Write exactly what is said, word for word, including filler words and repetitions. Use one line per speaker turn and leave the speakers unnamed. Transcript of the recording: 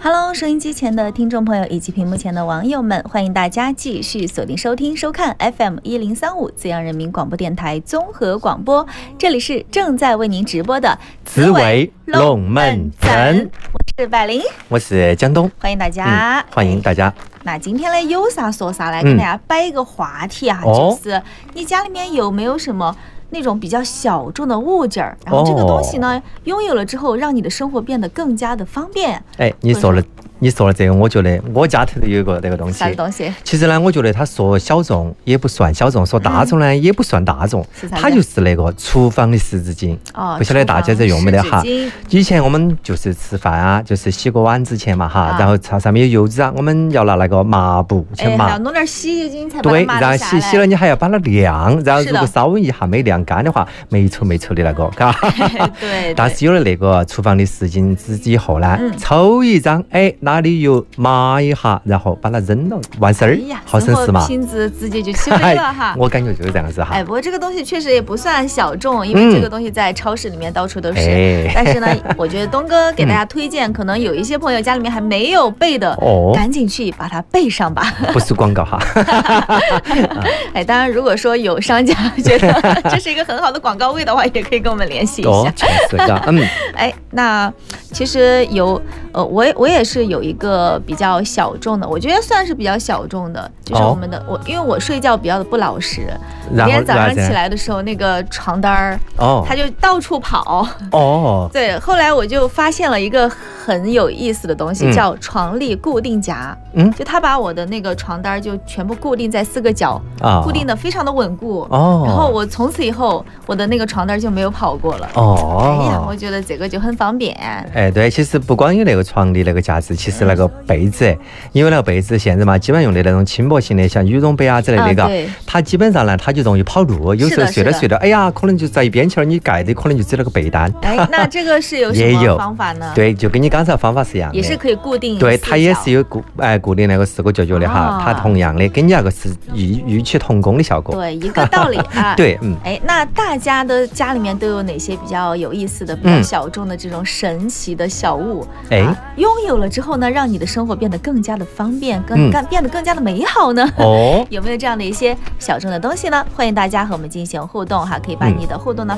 Hello， 收音机前的听众朋友以及屏幕前的网友们，欢迎大家继续锁定收听收看 F M 一零三五资阳人民广播电台综合广播，这里是正在为您直播的
紫薇龙门阵，
我是百灵，
我是江东，
欢迎大家、
嗯、欢迎大家。
那今天呢有啥说啥，来跟大家掰一个话题啊、嗯、就是你家里面有没有什么那种比较小众的物件儿，然后这个东西呢、哦、拥有了之后让你的生活变得更加的方便。
哎，你说了你说了这个，我觉得我家头有一个这个东西。
啥东西？
其实呢，我觉得它说小众也不算小众，说大众呢、嗯、也不算大众。它就是那个厨房的湿纸巾。哦，不晓得大家在用没得哈？以前我们就是吃饭啊，就是洗过碗之前嘛哈，啊、然后它上面有油脂啊，我们要拿那个抹布去抹。
哎，要弄点洗衣精才把
对，
它抹
然后洗洗了，你还要把它晾，然后如果稍微一下没晾干的话，霉臭霉臭的那个，嘎。
对。
但是有了那个厨房的湿巾纸以后呢，嗯、抽一张，哎，哪里有？抹一下，然后把它扔了，完事儿、哎，好省事嘛。
品质直接就起飞了哈。
我感觉就是这样子哈。
哎，不过这个东西确实也不算小众，因为这个东西在超市里面到处都是。嗯、但是呢，我觉得东哥给大家推荐，嗯、可能有一些朋友家里面还没有备的，哦、赶紧去把它备上吧。
不是广告哈。
哎，当然，如果说有商家觉得这是一个很好的广告位的话，也可以跟我们联系一下。
哦，确实的，嗯。
哎，那其实有呃，我我也是有一个。比较小众的，我觉得算是比较小众的，就是我们的、哦、我，因为我睡觉比较的不老实，每天早上起来的时候，那个床单儿，哦，它就到处跑，哦，对，后来我就发现了一个很有意思的东西，嗯、叫床笠固定夹，嗯，就它把我的那个床单就全部固定在四个角，哦、固定的非常的稳固，哦，然后我从此以后我的那个床单就没有跑过了，哦，哎呀，我觉得这个就很方便，
哎，对，其实不光有那个床笠那个夹子，其实那个被子，因为那个被子现在嘛，基本用的那种轻薄型的，像羽绒被啊之类的那个、啊，它基本上呢，它就容易跑路。有时候睡着睡着，哎呀，可能就在一边去了，你盖的可能就只那个被单。
哎，那这个是有什么方法呢？
对，就跟你刚才方法是一样的，
也是可以固定。
对，它也是有固哎固定那个四个角角的哈，哦、它同样的跟你那个是异异曲同工的效果。
对，一个道理啊。
对，嗯。
哎，那大家的家里面都有哪些比较有意思的、比较小众的这种神奇的小物？哎、嗯啊，拥有了之后呢，让你的生活变得更加的方便，更更变得更加的美好呢？哦，有没有这样的一些小众的东西呢？欢迎大家和我们进行互动哈，可以把你的互动的